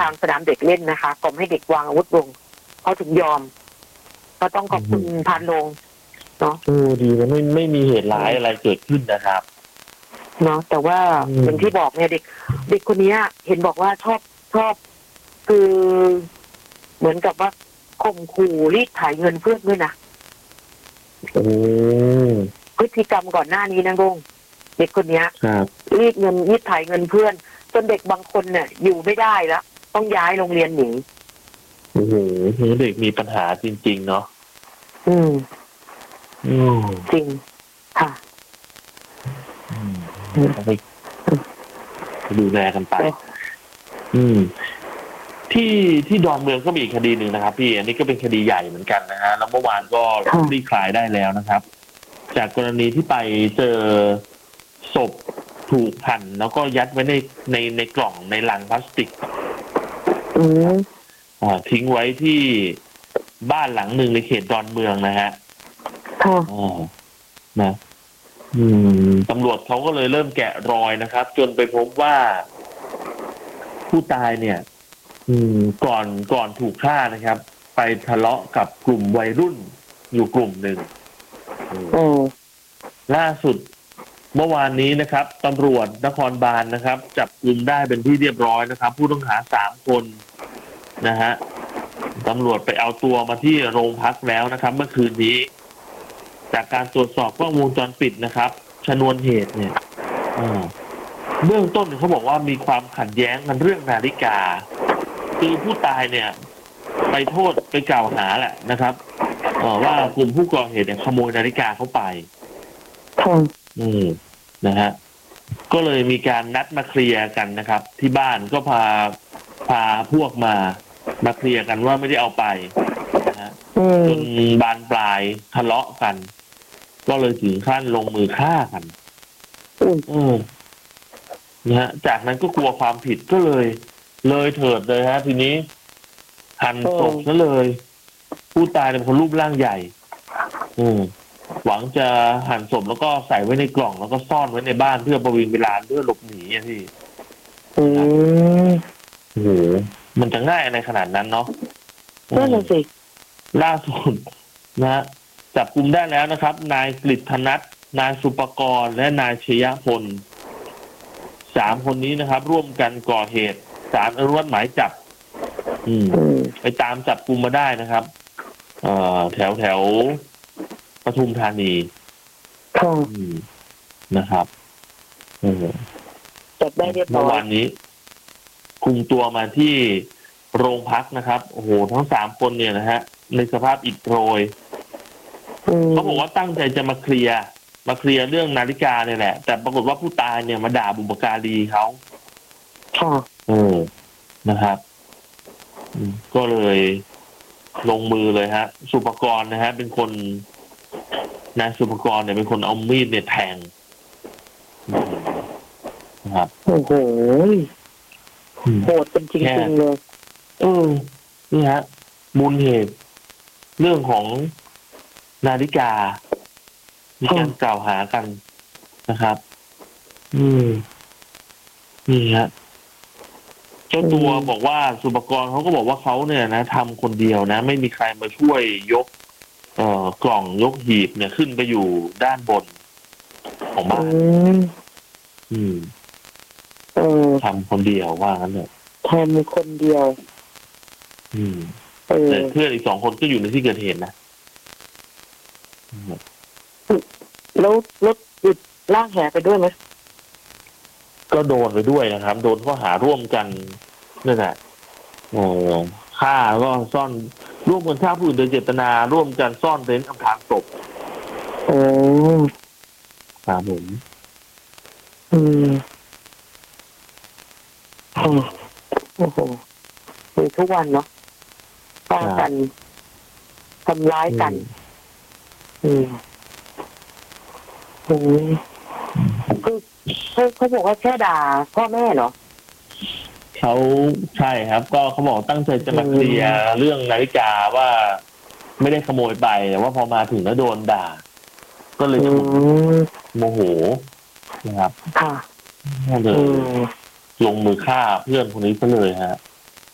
างสนามเด็กเล่นนะคะกล่อมให้เด็กวางอาวุธลงเขาถึงยอมก็ต้องขอบคุณพานโรงเนาะดีมันไม่มีเหตุร้ายอะไรเกิดขึ้นนะครับเนาะแต่ว่าอย่างที่บอกเนี่ยเด็กคนนี้เห็นบอกว่าชอบคือเหมือนกับว่าข่มขู่รีดไถเงินเพื่อนด้วยนะพฤติกรรมก่อนหน้านี้นะลุงเด็กคนนี้รีดไถเงินเพื่อนจนเด็กบางคนเนี่ยอยู่ไม่ได้แล้วต้องย้ายโรงเรียนหนีโอ้โหเด็กมีปัญหาจริงๆเนาะจริงค่ะไปดูแลกันไปที่ดอนเมืองก็มีอีกคดีหนึ่งนะครับพี่อันนี้ก็เป็นคดีใหญ่เหมือนกันนะฮะแล้วเมื่อวานก็คลี่คลายได้แล้วนะครับจากกรณีที่ไปเจอศพถูกหั่นแล้วก็ยัดไว้ในกล่องในลังพลาสติกทิ้งไว้ที่บ้านหลังหนึ่งในเขตดอนเมืองนะฮะนะตำรวจเขาก็เลยเริ่มแกะรอยนะครับจนไปพบว่าผู้ตายเนี่ยก่อนถูกฆ่านะครับไปทะเลาะกับกลุ่มวัยรุ่นอยู่กลุ่มหนึ่งล่าสุดเมื่อวานนี้นะครับตำรวจนครบาลนะครับจับกุมได้เป็นที่เรียบร้อยนะครับผู้ต้องหา3 คนนะฮะตำรวจไปเอาตัวมาที่โรงพักแล้วนะครับเมื่อคืนนี้จากการตรวจสอบกล้องวงจรปิดนะครับชนวนเหตุเนี่ยเบื้องต้นเขาบอกว่ามีความขัดแย้งกันเรื่องนาฬิกาคือผู้ตายเนี่ยไปโทษไปกล่าวหาแหละนะครับว่ากลุ่มผู้ก่อเหตุเนี่ยขโมยนาฬิกาเขาไปนะฮะก็เลยมีการนัดมาเคลียร์กันนะครับที่บ้านก็พาพวกมาเคลียร์กันว่าไม่ได้เอาไปนะฮะจนบานปลายทะเลาะกันก็เลยถึงขั้นลงมือฆ่ากันนะฮะจากนั้นก็กลัวความผิดก็เลยเถิดเลยฮะทีนี้หั่นศพซะเลยผู้ตายเป็นคนรูปร่างใหญ่หวังจะหั่นศพแล้วก็ใส่ไว้ในกล่องแล้วก็ซ่อนไว้ในบ้านเพื่อประวิงเวลาเพื่อหลบหนีอ่ะพี่โอ้โหมันจะง่ายอะไรขนาดนั้นเนาะนั่นแหละสิล่าสุดนะจับกุมได้แล้วนะครับนายกฤษณัฐนายสุปกรณ์และนายชยพล3 คนนี้นะครับร่วมกันก่อเหตุศาลอนุมัติหมายจับไปตามจับกุมมาได้นะครับแถวปทุมธานีนะครับจับได้เรียบร้อยเมื่อวานนี้คุมตัวมาที่โรงพักนะครับโอ้โหทั้ง3 คนเนี่ยนะฮะในสภาพอิดโรยเขาบอกว่าตั้งใจจะมาเคลียร์เรื่องนาฬิกาเนี่ยแหละแต่ปรากฏว่าผู้ตายเนี่ยมาด่าบุพการีเขานะครับก็เลยลงมือเลยฮะสุปกรณ์นะฮะเป็นคนนายสุปกรณ์เนี่ยเป็นคนเอามีดเนี่ยแทงนะครับโอ้โหโหดเป็นจริงๆเลยนี่ฮะมูลเหตุเรื่องของนาฬิกามีการกล่าวหากันนะครับนี่ฮะเจ้าตัวบอกว่าสุปกรณ์เขาก็บอกว่าเขาเนี่ยนะทำคนเดียวนะไม่มีใครมาช่วยยกกล่องยกหีบเนี่ยขึ้นไปอยู่ด้านบนของบ้านทำคนเดียวว่างั้นเนี่ยทำคนเดียวแต่เพื่อนอีก2 คนก็อยู่ในที่เกิดเหตุนะแล้วรถติดลากแหไปด้วยไหมก็โดนไปด้วยนะครับโดนข้อหาร่วมกันนั่นแหละฆ่าแล้วก็ซ่อนร่วมกันฆ่าผู้อื่นโดยเจตนาร่วมกันซ่อนเร้นอำพรางศพครับผมโอ้โหมีทุกวันเนาะป้องกันทำร้ายกันคือเขาบอกว่าแค่ด่าพ่อแม่เหรอเขาใช่ครับก็เขาบอกตั้งใจจะมาเคลียร์เรื่องนาฬิกาว่าไม่ได้ขโมยไปแต่ว่าพอมาถึงแล้วโดนด่าก็เลยโมโหนะครับค่ะก็เลยลงมือฆ่าเพื่อนคนนี้ซะเลยฮะ